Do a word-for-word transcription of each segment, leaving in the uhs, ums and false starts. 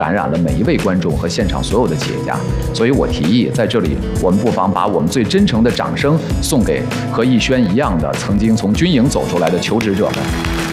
感染了每一位观众和现场所有的企业家。所以我提议，在这里我们不妨把我们最真诚的掌声送给和逸轩一样的曾经从军营走出来的求职者们。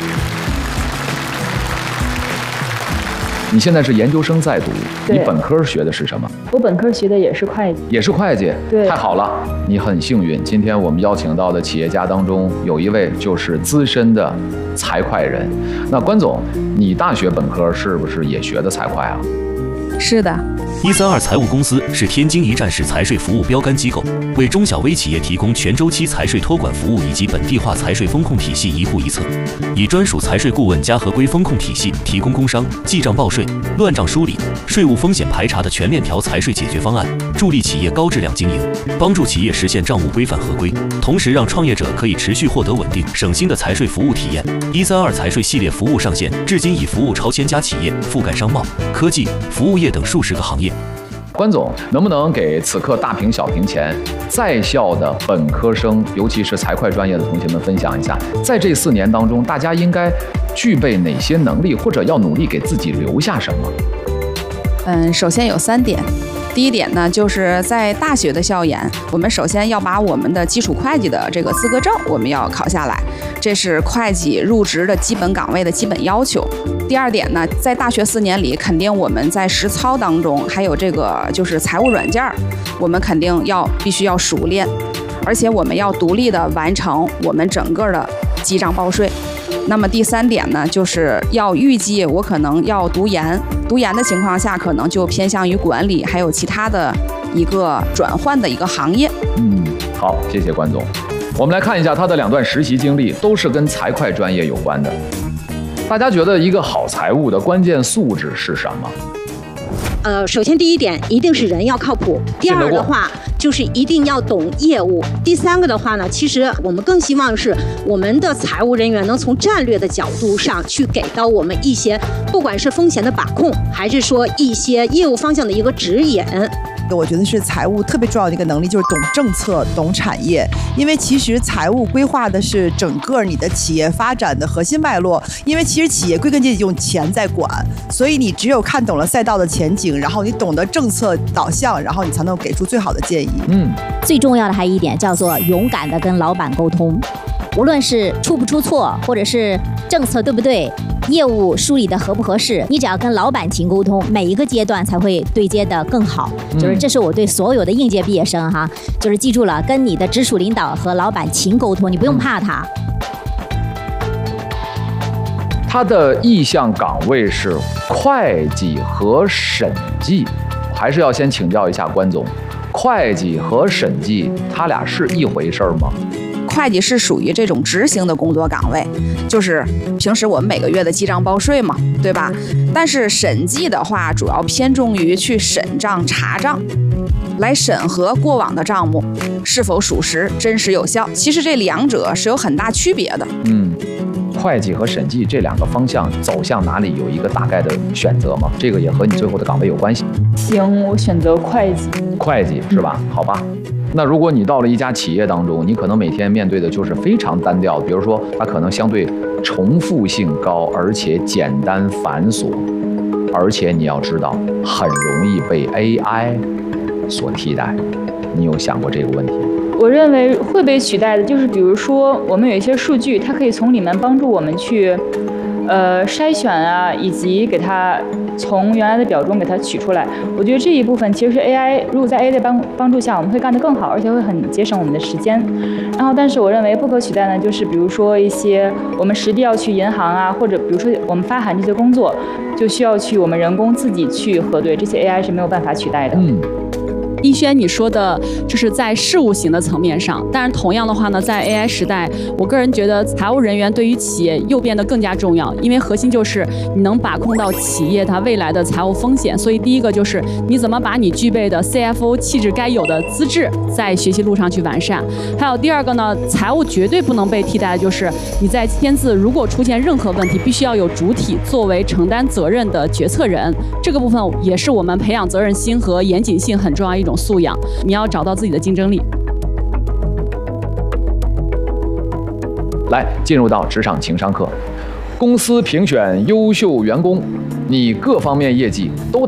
你现在是研究生在读，你本科学的是什么？ 我本科学的也是会计， 也是会计， 对， 太好了，你很幸运。今天我们邀请到的企业家当中，有一位就是资深的财会人。那关总，你大学本科是不是也学的财会啊？ 是的。 一三二财务公司是天津一站式财税服务标杆机构，为中小微企业提供全周期财税托管服务以及本地化财税风控体系一户一策，以专属财税顾问加合规风控体系，提供工商、记账报税、乱账梳理、税务风险排查的全链条财税解决方案，助力企业高质量经营，帮助企业实现账务规范合规，同时让创业者可以持续获得稳定省心的财税服务体验。一三二财税系列服务上线，至今已服务超千家企业，覆盖商贸、科技、服务业等数十个行业。 关总，能不能给此刻大屏小屏前在校的本科生，尤其是财会专业的同学们分享一下，在这四年当中，大家应该具备哪些能力，或者要努力给自己留下什么？ 嗯，首先有三点。第一点呢，就是在大学的校园，我们首先要把我们的基础会计的这个资格证我们要考下来，这是会计入职的基本岗位的基本要求。第二点呢，在大学四年里，肯定我们在实操当中，还有这个就是财务软件，我们肯定要必须要熟练，而且我们要独立的完成我们整个的记账报税。那么第三点呢，就是要预计我可能要读研，读研的情况下，可能就偏向于管理，还有其他的一个转换的一个行业。 嗯，好，谢谢关总。我们来看一下他的两段实习经历，都是跟财会专业有关的。大家觉得一个好财务的关键素质是什么？ 呃，首先第一点一定是人要靠谱，第二的话就是一定要懂业务，第三个的话呢，其实我们更希望是我们的财务人员能从战略的角度上去给到我们一些，不管是风险的把控，还是说一些业务方向的一个指引。 我觉得是财务特别重要的一个能力，就是懂政策、懂产业。因为其实财务规划的是整个你的企业发展的核心脉络。因为其实企业归根结底用钱在管，所以你只有看懂了赛道的前景，然后你懂得政策导向，然后你才能给出最好的建议。 嗯， 最重要的还有一点叫做勇敢的跟老板沟通，无论是出不出错，或者是政策对不对，业务梳理的合不合适，你只要跟老板勤沟通，每一个阶段才会对接的更好。就是这是我对所有的应届毕业生哈，就是记住了，跟你的直属领导和老板勤沟通，你不用怕他。 他的意向岗位是会计和审计，还是要先请教一下关总，会计和审计他俩是一回事吗？ 会计是属于这种执行的工作岗位，就是平时我们每个月的记账报税嘛，对吧？但是审计的话，主要偏重于去审账查账，来审核过往的账目是否属实、真实有效。其实这两者是有很大区别的。 嗯，会计和审计这两个方向走向哪里有一个大概的选择吗？这个也和你最后的岗位有关系。 行，我选择会计。 会计是吧？好吧。那如果你到了一家企业当中，你可能每天面对的就是非常单调，比如说它可能相对重复性高，而且简单繁琐，而且你要知道很容易被 A I 所替代。你有想过这个问题？ 我认为会被取代的，就是比如说我们有一些数据，它可以从里面帮助我们去呃筛选啊，以及给它从原来的表中给它取出来。我觉得这一部分其实是 A I， 如果在 A I 的帮帮助下，我们会干得更好，而且会很节省我们的时间。然后，但是我认为不可取代呢，就是比如说一些我们实地要去银行啊，或者比如说我们发函这些工作，就需要去我们人工自己去核对，这些 A I 是没有办法取代的。 嗯。 逸轩，你说的就是在事务型的层面上，但是同样的话呢，在 A I 时代，我个人觉得财务人员对于企业又变得更加重要，因为核心就是你能把控到企业它未来的财务风险。所以第一个就是你怎么把你具备的 C F O 气质该有的资质在学习路上去完善。还有第二个呢，财务绝对不能被替代的就是你在签字如果出现任何问题，必须要有主体作为承担责任的决策人，这个部分也是我们培养责任心和严谨性很重要一种素养，你要找到自己的竞争力。 来，进入到职场情商课。 公司评选优秀员工，你各方面业绩都